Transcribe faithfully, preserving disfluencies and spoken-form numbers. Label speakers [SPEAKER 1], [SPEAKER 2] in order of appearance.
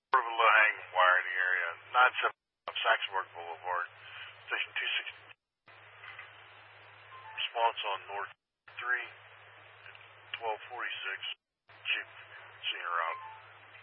[SPEAKER 1] Sort of a low hanging wire in the area. nine seven Saxonburg Boulevard, station two sixty. Response on North three, twelve forty-six.